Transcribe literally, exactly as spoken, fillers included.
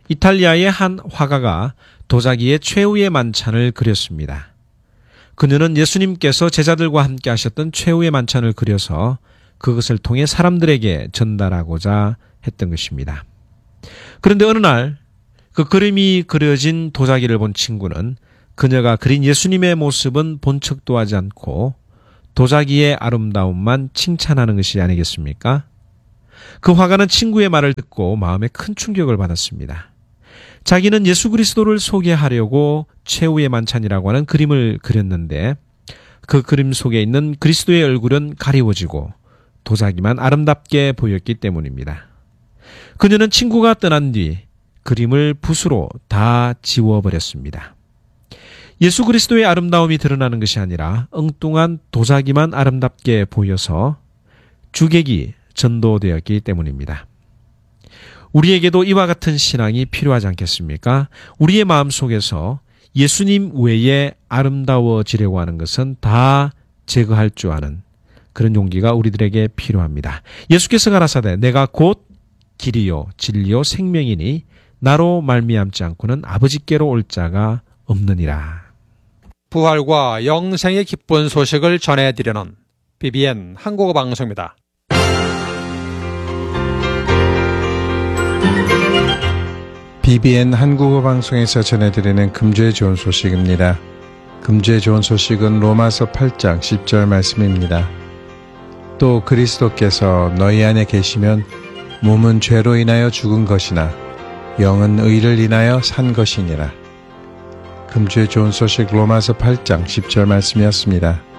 이탈리아의 한 화가가 도자기에 최후의 만찬을 그렸습니다. 그녀는 예수님께서 제자들과 함께 하셨던 최후의 만찬을 그려서 그것을 통해 사람들에게 전달하고자 했던 것입니다. 그런데 어느 날 그 그림이 그려진 도자기를 본 친구는 그녀가 그린 예수님의 모습은 본 척도 하지 않고 도자기의 아름다움만 칭찬하는 것이 아니겠습니까? 그 화가는 친구의 말을 듣고 마음에 큰 충격을 받았습니다. 자기는 예수 그리스도를 소개하려고 최후의 만찬이라고 하는 그림을 그렸는데 그 그림 속에 있는 그리스도의 얼굴은 가리워지고 도자기만 아름답게 보였기 때문입니다. 그녀는 친구가 떠난 뒤 그림을 붓으로 다 지워버렸습니다. 예수 그리스도의 아름다움이 드러나는 것이 아니라 엉뚱한 도자기만 아름답게 보여서 주객이 전도되었기 때문입니다. 우리에게도 이와 같은 신앙이 필요하지 않겠습니까? 우리의 마음속에서 예수님 외에 아름다워지려고 하는 것은 다 제거할 줄 아는 그런 용기가 우리들에게 필요합니다. 예수께서 가라사대 내가 곧 길이요 진리요 생명이니 나로 말미암지 않고는 아버지께로 올 자가 없느니라. 부활과 영생의 기쁜 소식을 전해드리는 비비엔 한국어 방송입니다. 비비엔 한국어 방송에서 전해드리는 금주의 좋은 소식입니다. 금주의 좋은 소식은 로마서 팔 장 십 절 말씀입니다. 또 그리스도께서 너희 안에 계시면 몸은 죄로 인하여 죽은 것이나 영은 의를 인하여 산 것이니라. 금주의 좋은 소식 로마서 팔 장 십 절 말씀이었습니다.